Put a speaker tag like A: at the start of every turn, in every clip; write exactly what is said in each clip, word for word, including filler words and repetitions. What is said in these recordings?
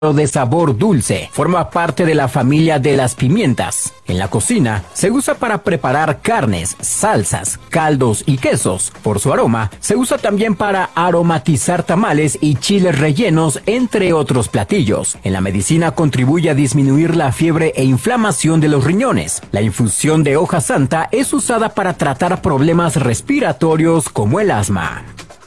A: de sabor dulce. Forma parte de la familia de las pimientas. En la cocina se usa para preparar carnes, salsas, caldos y quesos. Por su aroma, se usa también para aromatizar tamales y chiles rellenos, entre otros platillos. En la medicina contribuye a disminuir la fiebre e inflamación de los riñones. La infusión de hoja santa es usada para tratar problemas respiratorios como el asma.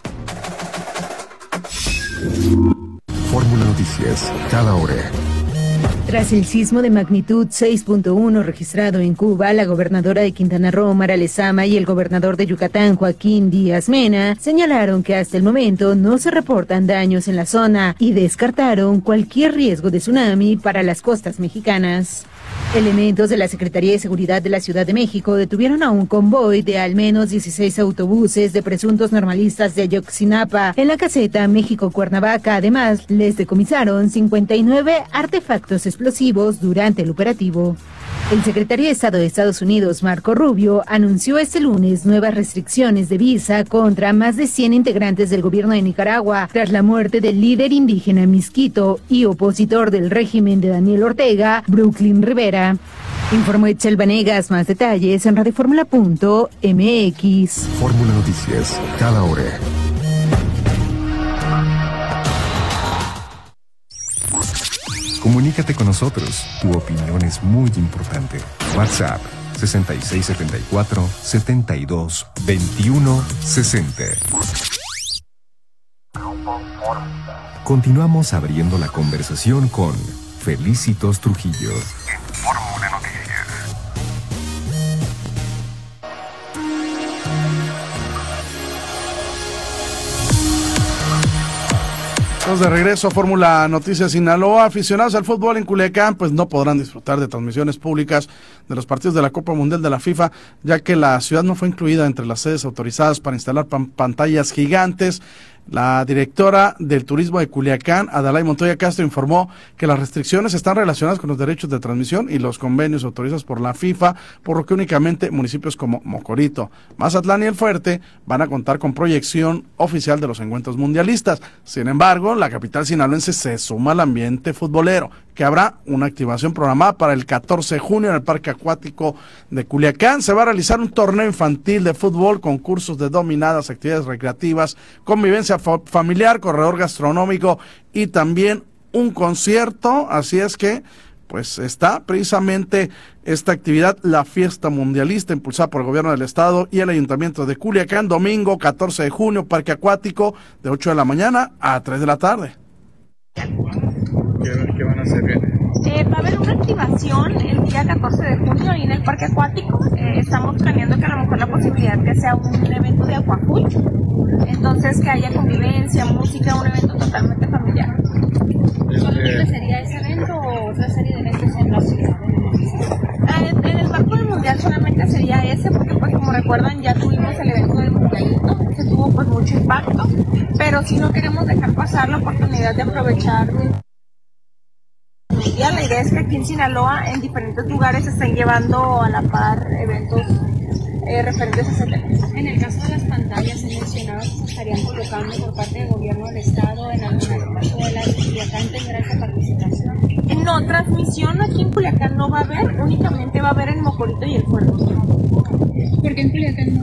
B: Fórmula Noticias, cada hora.
C: Tras el sismo de magnitud seis punto uno registrado en Cuba, la gobernadora de Quintana Roo, Mara Lezama, y el gobernador de Yucatán, Joaquín Díaz Mena, señalaron que hasta el momento no se reportan daños en la zona y descartaron cualquier riesgo de tsunami para las costas mexicanas. Elementos de la Secretaría de Seguridad de la Ciudad de México detuvieron a un convoy de al menos dieciséis autobuses de presuntos normalistas de Ayotzinapa en la caseta México-Cuernavaca. Además, les decomisaron cincuenta y nueve artefactos explosivos durante el operativo. El secretario de Estado de Estados Unidos, Marco Rubio, anunció este lunes nuevas restricciones de visa contra más de cien integrantes del gobierno de Nicaragua tras la muerte del líder indígena Misquito y opositor del régimen de Daniel Ortega, Brooklyn Rivera. Informó Etchel Vanegas. Más detalles en radioformula punto m x.
B: Fórmula Noticias, cada hora. Comunícate con nosotros, tu opinión es muy importante. WhatsApp sesenta y seis setenta y cuatro, setenta y dos, veintiuno, sesenta. Continuamos abriendo la conversación con Felicitos Trujillo. En Fórmula Noticias.
D: Estamos de regreso a Fórmula Noticias Sinaloa. Aficionados al fútbol en Culiacán pues no podrán disfrutar de transmisiones públicas de los partidos de la Copa Mundial de la FIFA, ya que la ciudad no fue incluida entre las sedes autorizadas para instalar pan- pantallas gigantes. La directora del turismo de Culiacán, Adalay Montoya Castro, informó que las restricciones están relacionadas con los derechos de transmisión y los convenios autorizados por la FIFA, por lo que únicamente municipios como Mocorito, Mazatlán y El Fuerte van a contar con proyección oficial de los encuentros mundialistas. Sin embargo, la capital sinaloense se suma al ambiente futbolero, que habrá una activación programada para el catorce de junio en el Parque Acuático de Culiacán. Se va a realizar un torneo infantil de fútbol, concursos de dominadas, actividades recreativas, convivencia fa- familiar, corredor gastronómico y también un concierto. Así es que pues está precisamente esta actividad, la fiesta mundialista, impulsada por el gobierno del estado y el ayuntamiento de Culiacán, domingo catorce de junio, Parque Acuático, de ocho de la mañana a tres de la tarde.
E: ¿Qué, qué van a hacer?
F: Eh, va a haber una activación el día catorce de junio ahí en el Parque Acuático. Eh, estamos planeando que a lo mejor la posibilidad que sea un evento de aquapool, entonces que haya convivencia, música, un evento totalmente familiar.
E: Este...
F: ¿Sería ese evento o otra serie de eventos en la ciudad? Eh, en el marco del mundial solamente sería ese, porque pues como recuerdan ya tuvimos el evento del mundialito, que tuvo pues mucho impacto, pero si no queremos dejar pasar la oportunidad de aprovechar mundial. La idea es que aquí en Sinaloa, en diferentes lugares, se estén llevando a la par eventos eh, referentes a ese tema.
G: En el caso de las pantallas, se mencionaba que se estarían colocando por parte del gobierno del estado en algunas escuelas. ¿Culiacán tendrá esa participación?
F: No, transmisión aquí en Culiacán no va a haber, únicamente va a haber en Mocorito y El Fuerte.
G: ¿Por qué en Culiacán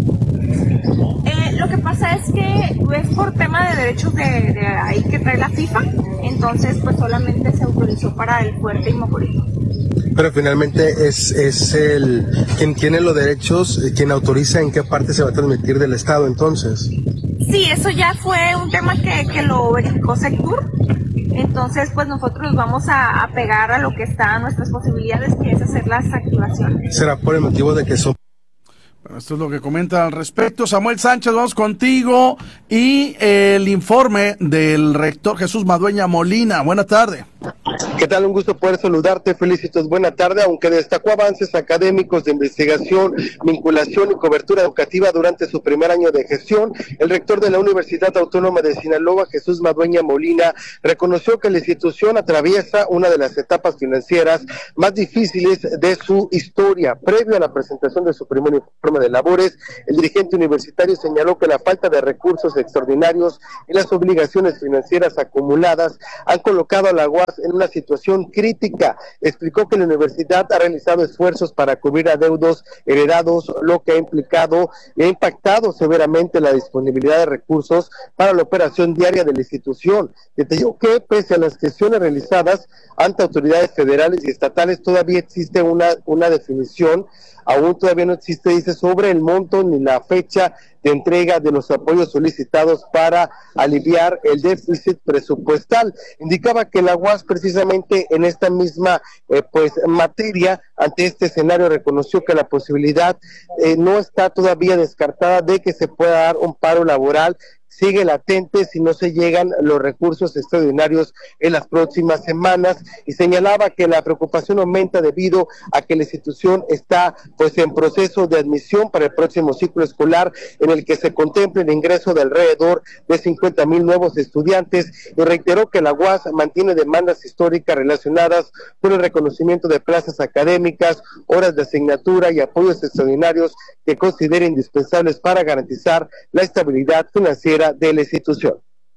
G: no?
F: Eh, lo que pasa es que es por tema de derechos de, de ahí que trae la FIFA, entonces pues solamente se autorizó para El Fuerte y Mocorito.
H: Pero finalmente es, es el quien tiene los derechos, quien autoriza en qué parte se va a transmitir del estado entonces.
F: Sí, eso ya fue un tema que, que lo verificó Sectur, entonces pues nosotros vamos a, a pegar a lo que está a nuestras posibilidades, que es hacer las activaciones.
H: ¿Será por el motivo de que son?
D: Bueno, esto es lo que comenta al respecto. Samuel Sánchez, vamos contigo y el informe del rector Jesús Madueña Molina. Buenas tardes.
H: ¿Qué tal? Un gusto poder saludarte, Felicitos. Buena tarde. Aunque destacó avances académicos de investigación, vinculación y cobertura educativa durante su primer año de gestión, el rector de la Universidad Autónoma de Sinaloa, Jesús Madueña Molina, reconoció que la institución atraviesa una de las etapas financieras más difíciles de su historia. Previo a la presentación de su primer informe de labores, el dirigente universitario señaló que la falta de recursos extraordinarios y las obligaciones financieras acumuladas han colocado a la U A S en una situación situación crítica. Explicó que la universidad ha realizado esfuerzos para cubrir adeudos heredados, lo que ha implicado y ha impactado severamente la disponibilidad de recursos para la operación diaria de la institución. Detalló que, pese a las gestiones realizadas ante autoridades federales y estatales, todavía existe una, una definición, aún todavía no existe, dice, sobre el monto ni la fecha de entrega de los apoyos solicitados para aliviar el déficit presupuestal. Indicaba que la U A S precisamente en esta misma eh, pues materia, ante este escenario, reconoció que la posibilidad eh, no está todavía descartada de que se pueda dar un paro laboral. Sigue latente si no se llegan los recursos extraordinarios en las próximas semanas, y señalaba que la preocupación aumenta debido a que la institución está pues en proceso de admisión para el próximo ciclo escolar, en el que se contempla el ingreso de alrededor de cincuenta mil nuevos estudiantes, y reiteró que la U A S mantiene demandas históricas relacionadas con el reconocimiento de plazas académicas, horas de asignatura y apoyos extraordinarios que considera indispensables para garantizar la estabilidad financiera de la institución.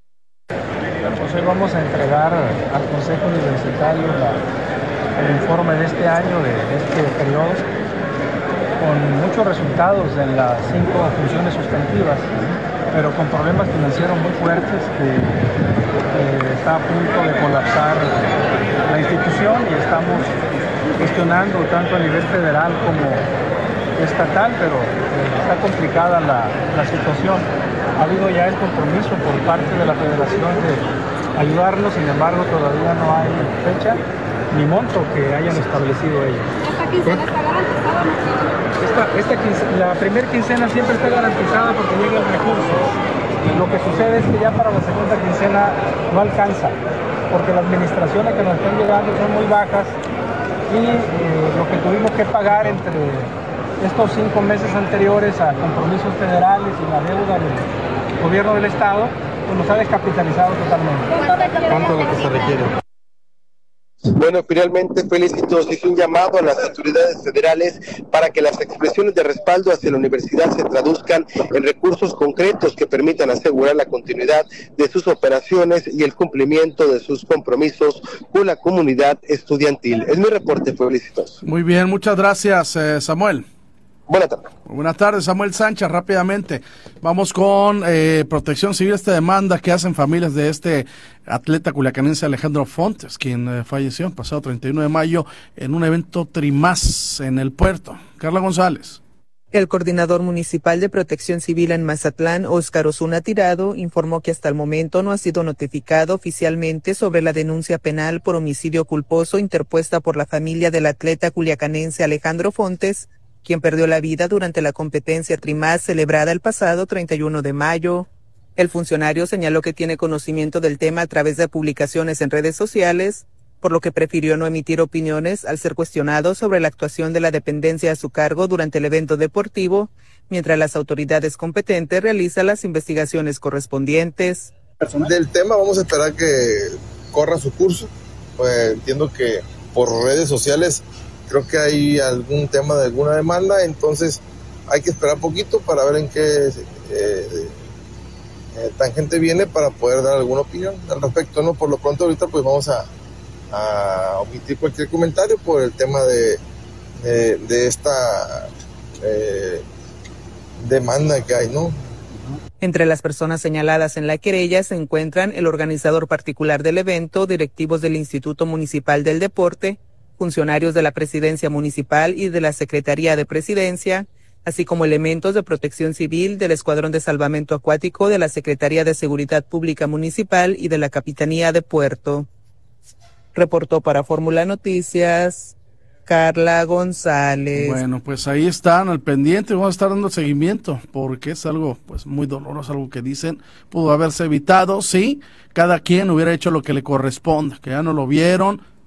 I: Pues hoy vamos a entregar al Consejo Universitario la, el informe de este año, de, de este periodo, con muchos resultados en las cinco funciones sustantivas, pero con problemas financieros muy fuertes que eh, está a punto de colapsar la institución, y estamos gestionando tanto a nivel federal como estatal, pero eh, está complicada la, la situación. Ha habido ya el compromiso por parte de la Federación de ayudarnos, sin embargo todavía no hay fecha ni monto que hayan establecido ellos.
G: ¿Esta quincena está garantizada?
I: Esta, esta quincena, la primera quincena siempre está garantizada porque llega el recurso. Lo que sucede es que ya para la segunda quincena no alcanza, porque las administraciones que nos están llegando son muy bajas, y eh, lo que tuvimos que pagar entre estos cinco meses anteriores a compromisos federales y la deuda del gobierno del estado, pues nos ha descapitalizado totalmente.
G: ¿Cuánto es lo que se requiere?
H: Bueno, finalmente, Felicitos hizo un llamado a las autoridades federales para que las expresiones de respaldo hacia la universidad se traduzcan en recursos concretos que permitan asegurar la continuidad de sus operaciones y el cumplimiento de sus compromisos con la comunidad estudiantil. Es mi reporte, Felicitos.
D: Muy bien, muchas gracias, eh, Samuel.
H: Buenas tardes.
D: Buenas tardes, Samuel Sánchez. Rápidamente, vamos con eh, Protección Civil, esta demanda que hacen familias de este atleta culiacanense Alejandro Fontes, quien eh, falleció el pasado treinta y uno de mayo en un evento Trimás en el puerto. Carla González.
J: El coordinador municipal de Protección Civil en Mazatlán, Óscar Osuna Tirado, informó que hasta el momento no ha sido notificado oficialmente sobre la denuncia penal por homicidio culposo interpuesta por la familia del atleta culiacanense Alejandro Fontes, quien perdió la vida durante la competencia Trimás celebrada el pasado treinta y uno de mayo. El funcionario señaló que tiene conocimiento del tema a través de publicaciones en redes sociales, por lo que prefirió no emitir opiniones al ser cuestionado sobre la actuación de la dependencia a su cargo durante el evento deportivo, mientras las autoridades competentes realizan las investigaciones correspondientes.
K: Del tema vamos a esperar que corra su curso. Pues entiendo que por redes sociales creo que hay algún tema de alguna demanda, entonces hay que esperar poquito para ver en qué eh, eh, tangente viene para poder dar alguna opinión al respecto, ¿no? Por lo pronto ahorita pues vamos a, a omitir cualquier comentario por el tema de, de, de esta eh, demanda que hay, ¿no?
J: Entre las personas señaladas en la querella se encuentran el organizador particular del evento, directivos del Instituto Municipal del Deporte, funcionarios de la Presidencia Municipal y de la Secretaría de Presidencia, así como elementos de Protección Civil, del Escuadrón de Salvamento Acuático, de la Secretaría de Seguridad Pública Municipal y de la Capitanía de Puerto. Reportó para Fórmula Noticias, Carla González.
D: Bueno, pues ahí están al pendiente, vamos a estar dando seguimiento, porque es algo pues muy doloroso, algo que dicen pudo haberse evitado, sí, cada quien hubiera hecho lo que le corresponde, que ya no lo vieron,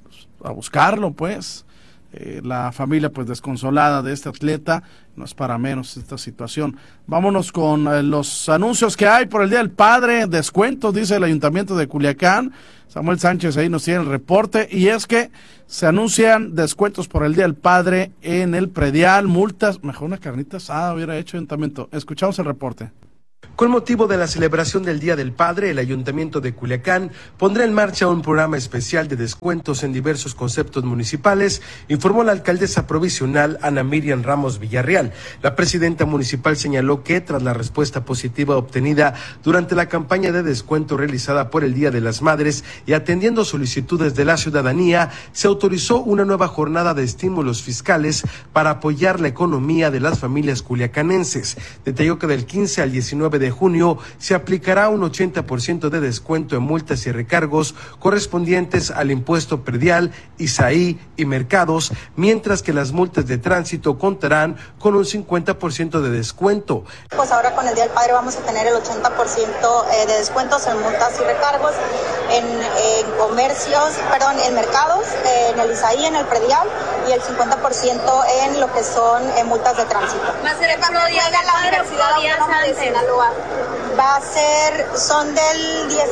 D: a buscarlo, pues. Eh, la familia pues desconsolada de este atleta, no es para menos esta situación. Vámonos con eh, los anuncios que hay por el Día del Padre, descuentos, dice el Ayuntamiento de Culiacán. Samuel Sánchez ahí nos tiene el reporte, y es que se anuncian descuentos por el Día del Padre en el predial, multas, mejor una carnita asada hubiera hecho Ayuntamiento. Escuchamos el reporte.
L: Con motivo de la celebración del Día del Padre, el Ayuntamiento de Culiacán pondrá en marcha un programa especial de descuentos en diversos conceptos municipales, informó la alcaldesa provisional Ana Miriam Ramos Villarreal. La presidenta municipal señaló que, tras la respuesta positiva obtenida durante la campaña de descuento realizada por el Día de las Madres y atendiendo solicitudes de la ciudadanía, se autorizó una nueva jornada de estímulos fiscales para apoyar la economía de las familias culiacanenses. Detalló que del quince al diecinueve de junio se aplicará un ochenta por ciento de descuento en multas y recargos correspondientes al impuesto predial, I S A I y mercados, mientras que las multas de tránsito contarán con un cincuenta por ciento de descuento.
M: Pues ahora con el Día del Padre vamos a tener el ochenta por ciento de descuentos en multas y recargos, en, en comercios, perdón, en mercados, en el I S A I, en el predial, y el cincuenta por ciento en lo que son en multas de tránsito.
G: Más de cuando llega la Universidad Autónoma de Sinaloa.
M: Va a ser, son del, diez,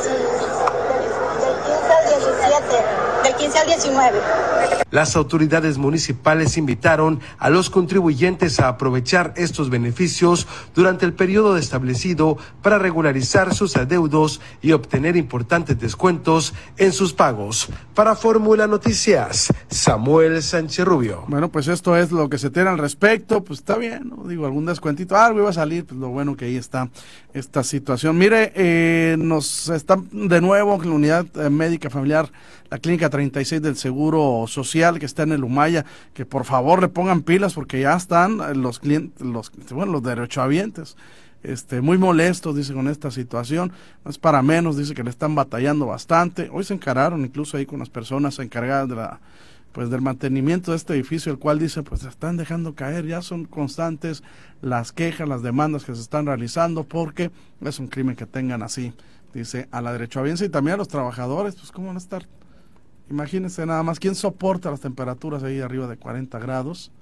M: del quince al diecisiete, del quince al diecinueve.
L: Las autoridades municipales invitaron a los contribuyentes a aprovechar estos beneficios durante el periodo establecido para regularizar sus adeudos y obtener importantes descuentos en sus pagos. Para Fórmula Noticias, Samuel Sánchez Rubio.
D: Bueno, pues esto es lo que se tiene al respecto. Pues está bien, ¿no? Digo, algún descuentito, algo iba a salir, pues lo bueno que ahí está esta situación. Mire, eh, nos está de nuevo en la unidad eh, médica familiar, la clínica treinta y seis del Seguro Social, que está en el Humaya, que por favor le pongan pilas porque ya están los clientes, los, bueno, los derechohabientes, este, muy molestos, dice, con esta situación. No es para menos, dice que le están batallando bastante. Hoy se encararon incluso ahí con las personas encargadas de la, pues del mantenimiento de este edificio, el cual dice, pues se están dejando caer, ya son constantes las quejas, las demandas que se están realizando, porque es un crimen que tengan así, dice, a la derechohabiense y también a los trabajadores. Pues cómo van a estar, imagínense nada más, ¿quién soporta las temperaturas ahí arriba de cuarenta grados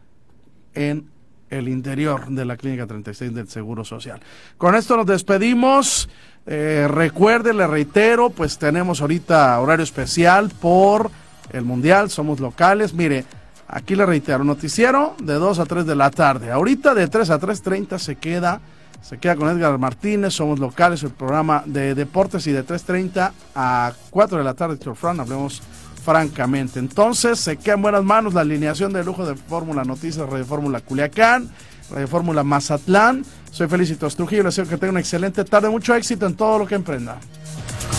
D: en el interior de la clínica treinta y seis del Seguro Social? Con esto nos despedimos. Eh, recuerde, le reitero, pues tenemos ahorita horario especial por el Mundial, somos locales. Mire, aquí le reitero, noticiero de dos a tres de la tarde. Ahorita de tres a tres treinta se queda Se queda con Edgar Martínez, somos locales, el programa de deportes, y de tres treinta a cuatro de la tarde, Tío Fran, hablemos francamente. Entonces, se queda en buenas manos la alineación de lujo de Fórmula Noticias, Radio Fórmula Culiacán, Radio Fórmula Mazatlán. Soy Felicitos Trujillo, les deseo que tengan una excelente tarde, mucho éxito en todo lo que emprenda.